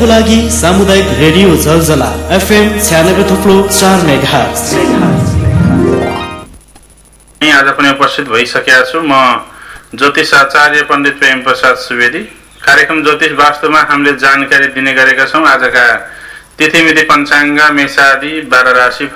जानकारीको लागि सामुदायिक रेडियो जलजला FM 96.4 मेगाहर्ज। आज पनि उपस्थित भइसकेका छु। म ज्योतिष आचार्य पण्डित प्रेम प्रसाद सुवेदी। कार्यक्रम ज्योतिष वास्तुमा हामीले जानकारी दिने गरेका छौँ। आजका तिथिमिति पञ्चाङ्ग मेषादि 12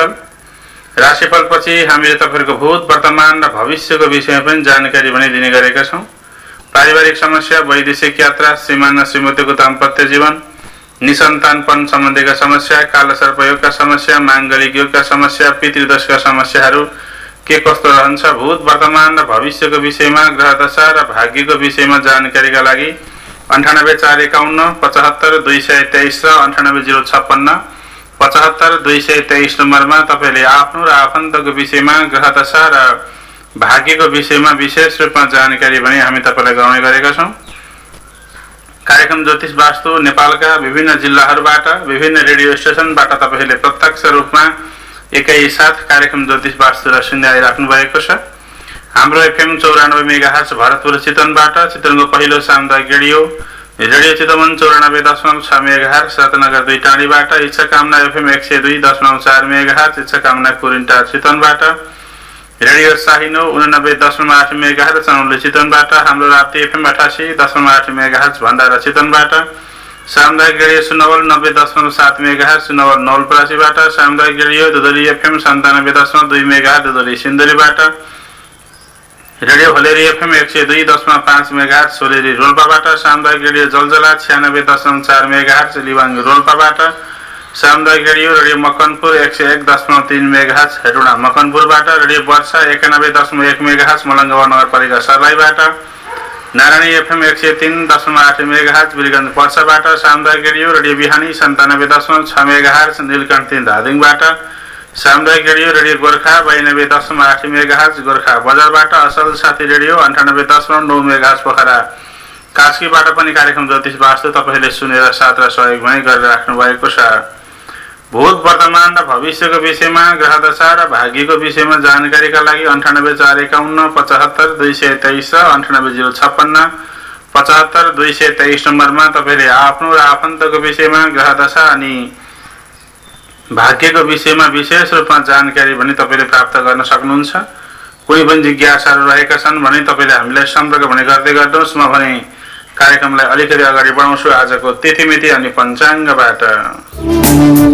राशिफल पछि हामीले तपाईहरुको भूत वर्तमान र भविष्यको विषयमा पनि जानकारी पनि दिने गरेका छौँ। पारिवारिक समस्या, वैदेशिक यात्रा, श्रीमान श्रीमतीको दाम्पत्य जीवन, निसन्तानपन सम्बन्धीका समस्या, कालसर्पयोगका समस्या, माङ्गलिक योगका समस्या, पितृदोषका समस्याहरू के कस्तो रहन्छ, भूत वर्तमान र भविष्यको विषयमा, ग्रह दशा र भाग्यको विषयमा जानकारीका लागि 98 451 75 223 र 98 056 75 223 नम्बरमा तपाईले आफ्नो र आफन्तको विषयमा, ग्रह दशा र भाग्यको विषयमा विशेष रूपमा जानकारी पनि हामी तपाईलाई गराउने गरेका छौँ। कार्यक्रम ज्योतिष वास्तु नेपालका विभिन्न जिल्लाहरूबाट, विभिन्न रेडियो स्टेशनबाट तपाईहरूले प्रत्यक्ष रूपमा एकैसाथ कार्यक्रम ज्योतिष वास्तुलाई सुन्दै आइराख्नु भएको छ। हाम्रो FM 94 मेगाहर्ज भरतपुर चितवनबाट, चितवनको पहिलो सामुदायिक radio Chitwan 94.6 megahertz, Ratnanagar 2 टाढीबाट, इच्छाकामना FM 102.4 megahertz, इच्छाकामना कुरिन्टा चितवनबाट, radio साहिनो 89.8 megahertz Chanauli चितवनबाट, हाम्रो राप्ती FM 88.8 मेगाहर्ज भण्डारा चितवनबाट, सामुदायिक रेडियो सुनवल 90.7 मेगाहर्ज सुनवल नवलपरासीबाट, सामुदायिक रेडियो दुधली FM 97.2 मेगाहर्ज दुधली सिन्धुलीबाट, रेडियो होलेरी FM 102.5 मेगाहर्ज सोलेरी रोल्पाबाट, सामुदायिक रेडियो जलजला 96.4 मेगाहर्ज लिवाङ रोल्पाबाट, सामुदायिक radio Makanpur 101.3 megahertz Hetauda मकनपुरबाट, radio वर्षा 91.1 मेगाहर्ज मलङ्गवा नगरपालिका सर्लाहीबाट, नारायणी FM 103.8 मेगाहर्ज बिरगञ्ज पर्साबाट, सामुदायिक रेडियो बिहानी 97.6 मेगाहर्ज नीलकण्ठ 3 धादिङबाट, सामुदायिक रेडियो गोर्खा 92.8 मेगाहर्ज गोर्खा बजारबाट, असल साथी रेडियो 98.9 मेगाहर्ज पोखरा कास्कीबाट पनि कार्यक्रम ज्योतिष वास्तु तपाईले सुनेर साथ र सहयोग पनि गरिराख्नु भएको छ। भूत वर्तमान र भविष्यको विषयमा, ग्रह दशा र भाग्यको विषयमा जानकारीका लागि 98 451 75 223 र 98 056 75 223 नम्बरमा तपाईले आफ्नो र आफन्तको विषयमा, ग्रह दशा अनि भाग्यको विषयमा विशेष रूपमा जानकारी पनि तपाईले प्राप्त गर्न सक्नुहुन्छ। कुनै पनि जिज्ञासाहरू रहेका छन् भने तपाईले हामीलाई सम्पर्क पनि गर्दै गर्नुहोस्। म भने कार्यक्रमलाई अलिकति अगाडि बढाउँछु आजको तिथिमिति अनि पञ्चाङ्गबाट।